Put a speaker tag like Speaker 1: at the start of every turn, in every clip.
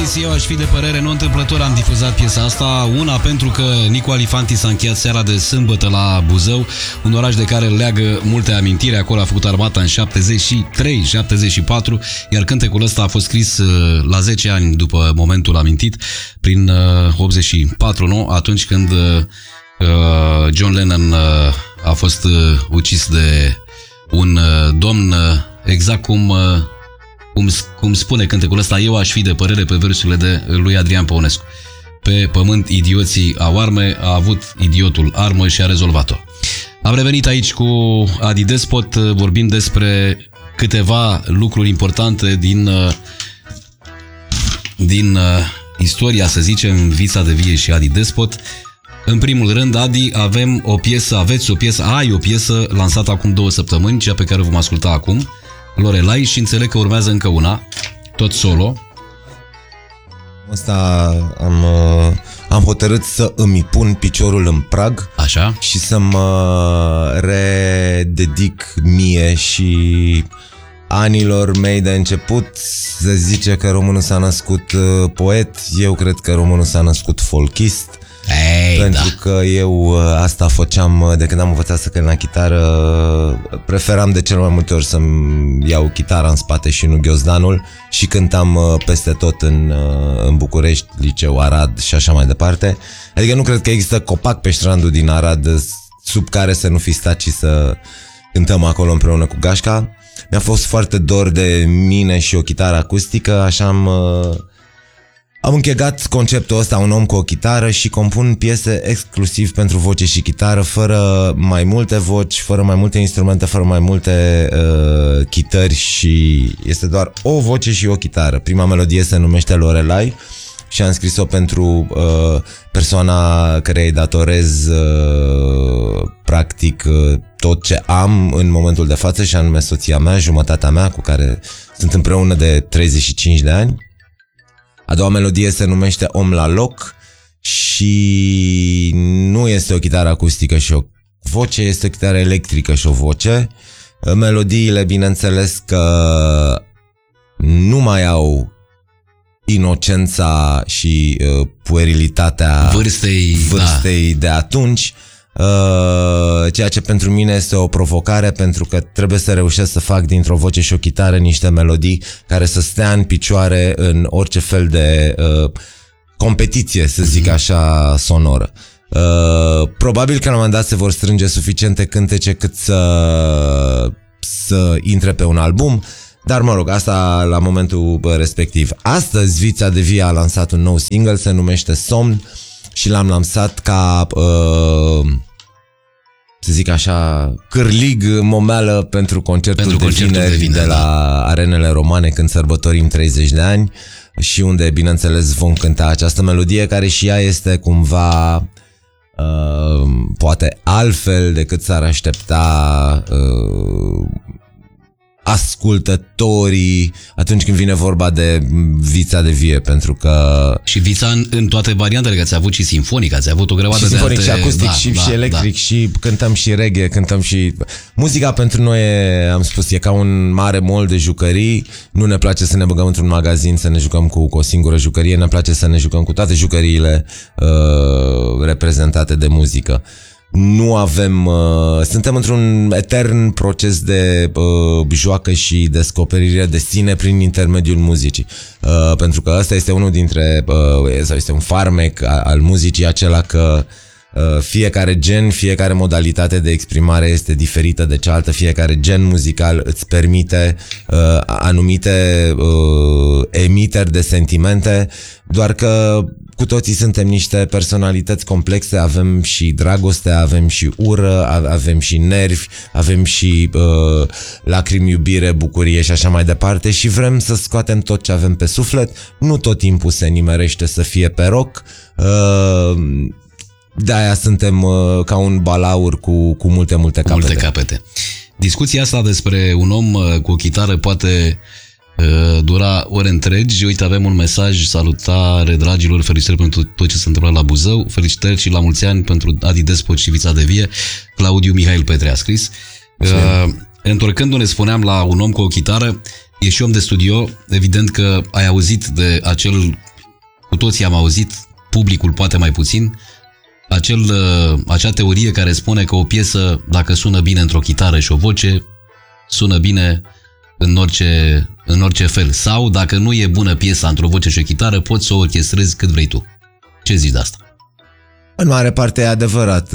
Speaker 1: Chris, eu aș fi de părere, nu întâmplător am difuzat piesa asta. Una pentru că Nicu Alifanti s-a încheiat seara de sâmbătă la Buzău, un oraș de care leagă multe amintiri. Acolo a făcut armata în 73-74, iar cântecul ăsta a fost scris la 10 ani după momentul amintit, prin 84, nu? Atunci când John Lennon a fost ucis de un domn, exact cum spune cântecul ăsta. Eu aș fi de părere, pe versurile de lui Adrian Păunescu. Pe pământ idioții au arme, a avut idiotul armă și a rezolvat-o. Am revenit aici cu Adi Despot, vorbim despre câteva lucruri importante din istoria, să zicem, Vița de Vie și Adi Despot. În primul rând, Adi, ai o piesă lansată acum 2 săptămâni, cea pe care o vom asculta acum, Lorelai, și înțeleg că urmează încă una, tot solo.
Speaker 2: Asta am hotărât să îmi pun piciorul în prag.
Speaker 1: Așa.
Speaker 2: Și să mă rededic mie și anilor mei de început. Se zice că românul s-a născut poet, eu cred că românul s-a născut folkist. Pentru că eu asta făceam de când am învățat să cânt la chitară. Preferam de cel mai multe ori să-mi iau chitara în spate și nu ghiozdanul, și cântam peste tot în București, liceu, Arad și așa mai departe. Adică nu cred că există copac pe strandul din Arad sub care să nu fi stat și să cântăm acolo împreună cu gașca. Mi-a fost foarte dor de mine și o chitară acustică, așa am închegat conceptul ăsta, un om cu o chitară, și compun piese exclusiv pentru voce și chitară, fără mai multe voci, fără mai multe instrumente, fără mai multe chitări, și este doar o voce și o chitară. Prima melodie se numește Lorelai și am scris-o pentru persoana care îi datorez practic tot ce am în momentul de față, și anume soția mea, jumătatea mea, cu care sunt împreună de 35 de ani. A doua melodie se numește Om la loc și nu este o chitară acustică și o voce, este o chitară electrică și o voce. Melodiile, bineînțeles că nu mai au inocența și puerilitatea vârstei de atunci, ceea ce pentru mine este o provocare, pentru că trebuie să reușesc să fac dintr-o voce și o chitară niște melodii care să stea în picioare în orice fel de competiție, să zic așa, sonoră. Probabil că la un moment dat se vor strânge suficiente cântece cât să intre pe un album, dar mă rog, asta la momentul respectiv. Astăzi Vița de Vie a lansat un nou single, se numește Somn, și l-am lansat ca, să zic așa, cârlig momeală pentru concertul de vineri de la Arenele Romane, când sărbătorim 30 de ani, și unde, bineînțeles, vom cânta această melodie, care și ea este cumva poate altfel decât s-ar aștepta ascultătorii atunci când vine vorba de Vița de Vie, pentru că...
Speaker 1: Și Vița în toate variantele, că ați avut și sinfonic, ați avut o grămadă de
Speaker 2: alte... și acustic, și electric, și cântăm și reggae, cântăm și... Muzica pentru noi, am spus, e ca un mare mol de jucării. Nu ne place să ne băgăm într-un magazin să ne jucăm cu o singură jucărie, ne place să ne jucăm cu toate jucăriile reprezentate de muzică. Nu avem, suntem într-un etern proces de joacă și descoperire de sine prin intermediul muzicii, pentru că ăsta este unul dintre, sau este un farmec al muzicii, acela că fiecare gen, fiecare modalitate de exprimare este diferită de cealaltă, fiecare gen muzical îți permite anumite emiteri de sentimente, doar că cu toții suntem niște personalități complexe, avem și dragoste, avem și ură, avem și nervi, avem și lacrimi, iubire, bucurie și așa mai departe, și vrem să scoatem tot ce avem pe suflet. Nu tot timpul se nimerește să fie pe rock, de-aia suntem ca un balaur cu multe capete.
Speaker 1: Discuția asta despre un om cu o chitară poate dura ore întregi. Uite, avem un mesaj: salutare dragilor, felicitări pentru tot ce s-a întâmplat la Buzău, felicitări și la mulți ani pentru Adi Despot și Vița de Vie. Claudiu Mihail Petre a scris. Întorcându-ne, spuneam, la un om cu o chitară, e și om de studio. Evident că ai auzit de acel cu toții am auzit, publicul poate mai puțin, acea teorie care spune că o piesă, dacă sună bine într-o chitară și o voce, sună bine în orice fel. Sau, dacă nu e bună piesa într-o voce și o chitară, poți să o orchestrezi cât vrei tu. Ce zici de asta?
Speaker 2: În mare parte e adevărat.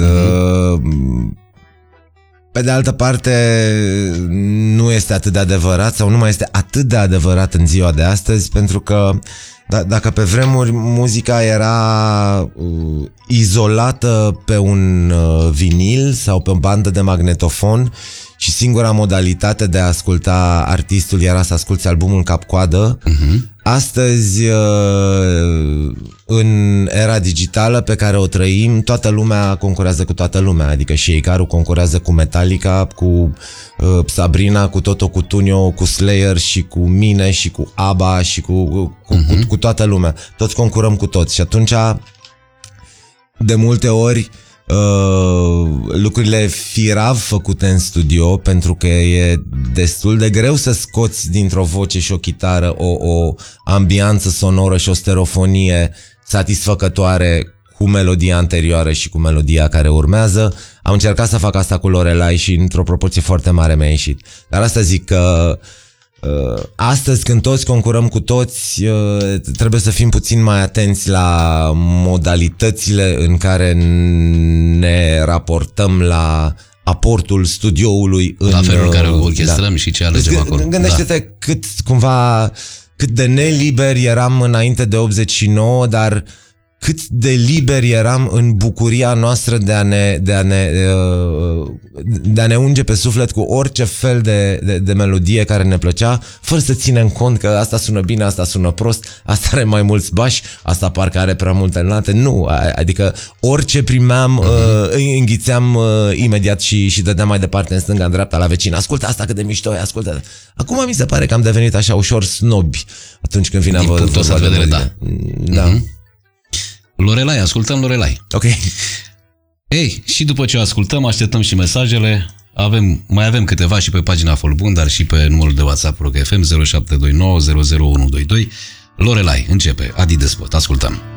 Speaker 2: Pe de altă parte, nu este atât de adevărat sau nu mai este atât de adevărat în ziua de astăzi, pentru că dacă pe vremuri muzica era izolată pe un vinil sau pe o bandă de magnetofon și singura modalitate de a asculta artistul era să asculti albumul cap-coadă, astăzi, în era digitală pe care o trăim, toată lumea concurează cu toată lumea, adică și Icaru concurează cu Metallica, cu Sabrina, cu Toto Cutugno, cu Slayer și cu mine și cu ABBA și cu toată lumea. Toți concurăm cu toți și atunci de multe ori lucrurile firav făcute în studio, pentru că e destul de greu să scoți dintr-o voce și o chitară o ambianță sonoră și o stereofonie satisfăcătoare cu melodia anterioară și cu melodia care urmează. Am încercat să fac asta cu Lorelai și într-o proporție foarte mare mi-a ieșit. Dar asta zic că astăzi, când toți concurăm cu toți, trebuie să fim puțin mai atenți la modalitățile în care ne raportăm la aportul studioului
Speaker 1: la felul în care orchestrăm și ce alegem acolo.
Speaker 2: Gândește-te cât de neliberi eram înainte de 89, dar cât de liberi eram în bucuria noastră de a ne unge pe suflet cu orice fel de melodie care ne plăcea, fără să ținem cont că asta sună bine, asta sună prost, asta are mai mulți bași, asta parcă are prea multe înalte. Nu, adică orice primeam, înghițeam imediat și dădeam mai departe în stânga, în dreapta, la vecin. Ascultă asta cât de mișto e, ascultă. Acum mi se pare că am devenit așa ușor snobi atunci când vine
Speaker 1: vorba de vedere,
Speaker 2: da.
Speaker 1: Lorelai, ascultăm Lorelai.
Speaker 2: Ok.
Speaker 1: Ei, și după ce o ascultăm, așteptăm și mesajele. Mai avem câteva și pe pagina Folbun, dar și pe numărul de WhatsApp Rock FM 0729 00122. Lorelai, începe. Adi Despot, ascultăm.